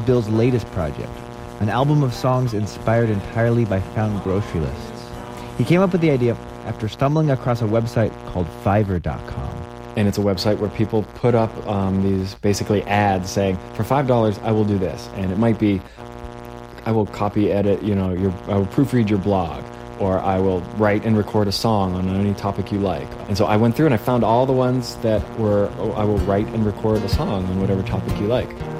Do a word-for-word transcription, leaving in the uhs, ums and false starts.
Bill's latest project, an album of songs inspired entirely by found grocery lists. He came up with the idea after stumbling across a website called Fiverr dot com. And it's a website where people put up um, these basically ads saying, for five dollars, I will do this. And it might be, I will copy edit, you know, your, I will proofread your blog, or I will write and record a song on any topic you like. And so I went through and I found all the ones that were, oh, I will write and record a song on whatever topic you like.